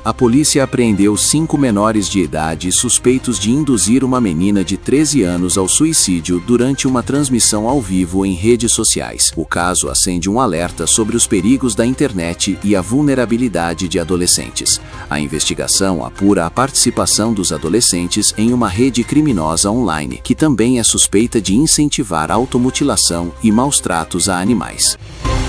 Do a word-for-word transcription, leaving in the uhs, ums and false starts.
A polícia apreendeu cinco menores de idade suspeitos de induzir uma menina de treze anos ao suicídio durante uma transmissão ao vivo em redes sociais. O caso acende um alerta sobre os perigos da internet e a vulnerabilidade de adolescentes. A investigação apura a participação dos adolescentes em uma rede criminosa online, que também é suspeita de incentivar automutilação e maus tratos a animais.